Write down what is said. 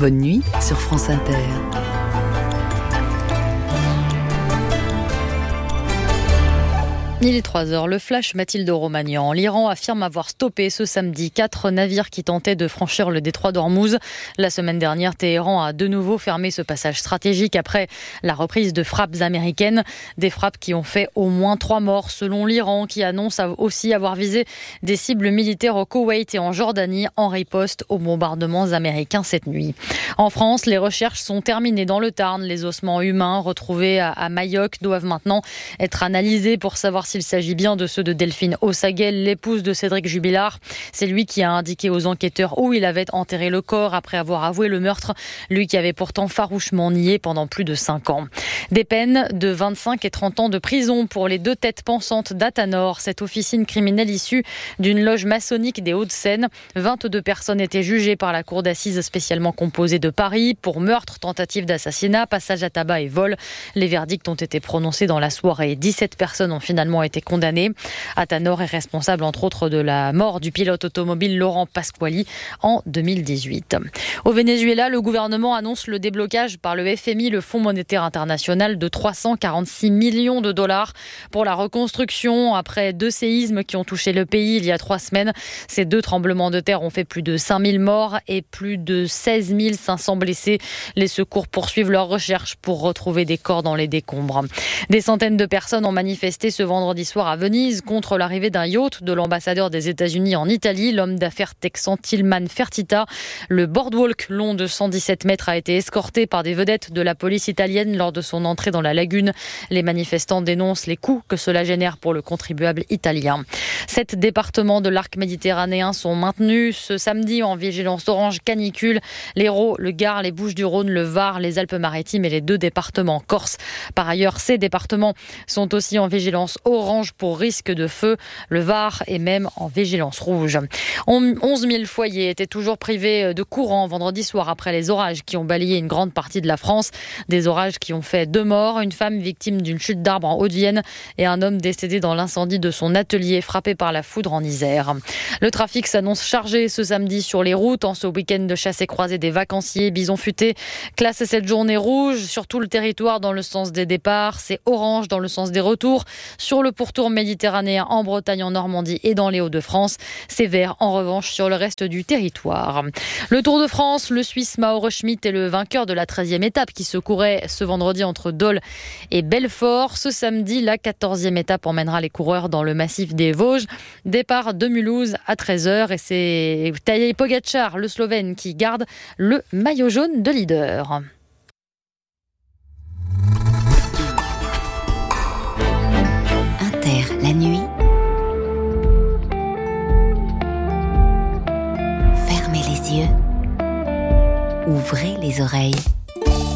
Bonne nuit sur France Inter. Il est 3h, le flash Mathilde Romagnan. L'Iran affirme avoir stoppé ce samedi 4 navires qui tentaient de franchir le détroit d'Ormuz. La semaine dernière, Téhéran a de nouveau fermé ce passage stratégique après la reprise de frappes américaines. Des frappes qui ont fait au moins 3 morts selon l'Iran, qui annonce aussi avoir visé des cibles militaires au Koweït et en Jordanie en riposte aux bombardements américains cette nuit. En France, les recherches sont terminées dans le Tarn. Les ossements humains retrouvés à Mayoc doivent maintenant être analysés pour savoir s'il s'agit bien de ceux de Delphine Ossaguel, l'épouse de Cédric Jubilard. C'est lui qui a indiqué aux enquêteurs où il avait enterré le corps après avoir avoué le meurtre, lui qui avait pourtant farouchement nié pendant plus de 5 ans. Des peines de 25 et 30 ans de prison pour les 2 têtes pensantes d'Athanor, cette officine criminelle issue d'une loge maçonnique des Hauts-de-Seine. 22 personnes étaient jugées par la cour d'assises spécialement composée de Paris pour meurtre, tentative d'assassinat, passage à tabac et vol. Les verdicts ont été prononcés dans la soirée. 17 personnes ont finalement été condamnées. Athanor est responsable entre autres de la mort du pilote automobile Laurent Pasquali en 2018. Au Venezuela, le gouvernement annonce le déblocage par le FMI, le Fonds monétaire international, de 346 millions de dollars pour la reconstruction après 2 séismes qui ont touché le pays il y a 3 semaines. Ces 2 tremblements de terre ont fait plus de 5000 morts et plus de 16 500 blessés. Les secours poursuivent leurs recherches pour retrouver des corps dans les décombres. Des centaines de personnes ont manifesté ce vendredi soir à Venise contre l'arrivée d'un yacht de l'ambassadeur des États-Unis en Italie, l'homme d'affaires texan Tillman Fertitta. Le boardwalk long de 117 mètres a été escorté par des vedettes de la police italienne lors de son entrée dans la lagune. Les manifestants dénoncent les coûts que cela génère pour le contribuable italien. 7 départements de l'arc méditerranéen sont maintenus ce samedi en vigilance orange canicule. L'Hérault, le Gard, les Bouches-du-Rhône, le Var, les Alpes-Maritimes et les 2 départements corse. Par ailleurs, ces départements sont aussi en vigilance orange pour risque de feu. Le Var est même en vigilance rouge. 11 000 foyers étaient toujours privés de courant vendredi soir après les orages qui ont balayé une grande partie de la France. Des orages qui ont fait 2 morts, une femme victime d'une chute d'arbre en Haute-Vienne et un homme décédé dans l'incendie de son atelier frappé par la foudre en Isère. Le trafic s'annonce chargé ce samedi sur les routes en ce week-end de chasse et croisée des vacanciers. Bison Futé classe cette journée rouge sur tout le territoire dans le sens des départs. C'est orange dans le sens des retours. Sur le pourtour méditerranéen en Bretagne, en Normandie et dans les Hauts-de-France. C'est vert en revanche sur le reste du territoire. Le Tour de France, le Suisse Mauro Schmid est le vainqueur de la 13e étape qui se courait ce vendredi entre Dole et Belfort. Ce samedi, la 14e étape emmènera les coureurs dans le massif des Vosges. Départ de Mulhouse à 13h et c'est Tadej Pogačar, le Slovène, qui garde le maillot jaune de leader. La nuit, fermez les yeux, ouvrez les oreilles.